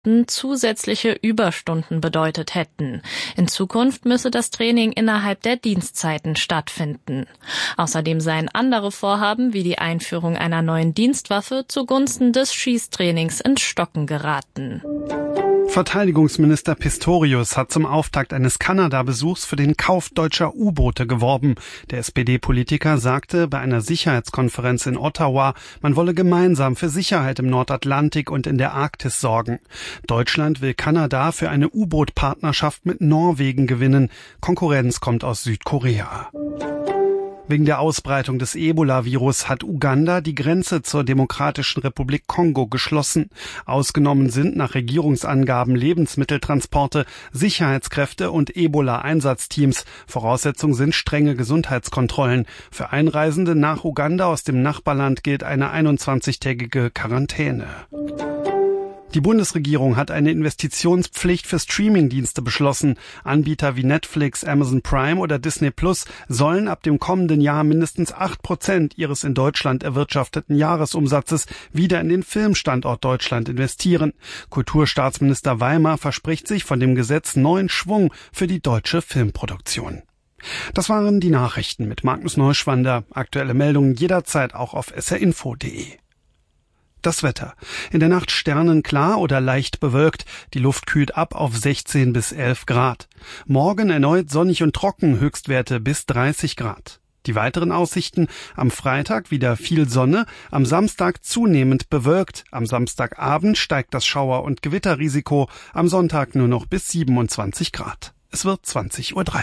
Beamten zusätzliche Überstunden bedeutet hätten. In Zukunft müsse das Training innerhalb der Dienstzeiten stattfinden. Außerdem seien andere Vorhaben wie die Einführung einer neuen Dienstwaffe zugunsten des Schießtrainings ins Stocken geraten. Verteidigungsminister Pistorius hat zum Auftakt eines Kanada-Besuchs für den Kauf deutscher U-Boote geworben. Der SPD-Politiker sagte bei einer Sicherheitskonferenz in Ottawa, man wolle gemeinsam für Sicherheit im Nordatlantik und in der Arktis sorgen. Deutschland will Kanada für eine U-Boot-Partnerschaft mit Norwegen gewinnen. Konkurrenz kommt aus Südkorea. Wegen der Ausbreitung des Ebola-Virus hat Uganda die Grenze zur Demokratischen Republik Kongo geschlossen. Ausgenommen sind nach Regierungsangaben Lebensmitteltransporte, Sicherheitskräfte und Ebola-Einsatzteams. Voraussetzung sind strenge Gesundheitskontrollen. Für Einreisende nach Uganda aus dem Nachbarland gilt eine 21-tägige Quarantäne. Die Bundesregierung hat eine Investitionspflicht für Streamingdienste beschlossen. Anbieter wie Netflix, Amazon Prime oder Disney Plus sollen ab dem kommenden Jahr mindestens 8% ihres in Deutschland erwirtschafteten Jahresumsatzes wieder in den Filmstandort Deutschland investieren. Kulturstaatsminister Weimer verspricht sich von dem Gesetz neuen Schwung für die deutsche Filmproduktion. Das waren die Nachrichten mit Magnus Neuschwander. Aktuelle Meldungen jederzeit auch auf srinfo.de. Das Wetter. In der Nacht sternenklar oder leicht bewölkt. Die Luft kühlt ab auf 16 bis 11 Grad. Morgen erneut sonnig und trocken, Höchstwerte bis 30 Grad. Die weiteren Aussichten: am Freitag wieder viel Sonne, am Samstag zunehmend bewölkt, am Samstagabend steigt das Schauer- und Gewitterrisiko, am Sonntag nur noch bis 27 Grad. Es wird 20:03 Uhr.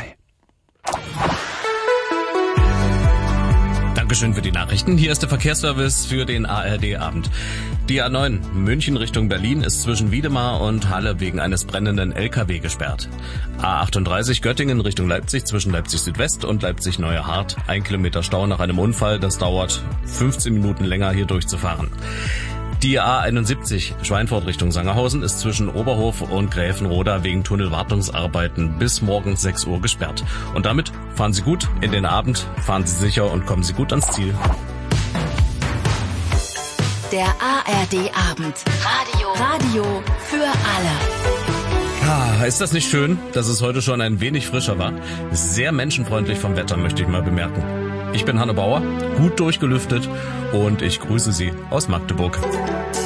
Dankeschön für die Nachrichten. Hier ist der Verkehrsservice für den ARD-Abend. Die A9 München Richtung Berlin ist zwischen Wiedemar und Halle wegen eines brennenden LKW gesperrt. A38 Göttingen Richtung Leipzig zwischen Leipzig Südwest und Leipzig Neue Hart. 1 Kilometer Stau nach einem Unfall. Das dauert 15 Minuten länger, hier durchzufahren. Die A71 Schweinfurt Richtung Sangerhausen ist zwischen Oberhof und Gräfenroda wegen Tunnelwartungsarbeiten bis morgens 6 Uhr gesperrt. Und damit fahren Sie gut in den Abend, fahren Sie sicher und kommen Sie gut ans Ziel. Der ARD-Abend. Radio für alle. Ist das nicht schön, dass es heute schon ein wenig frischer war? Sehr menschenfreundlich vom Wetter, möchte ich mal bemerken. Ich bin Hanne Bauer, gut durchgelüftet und ich grüße Sie aus Magdeburg.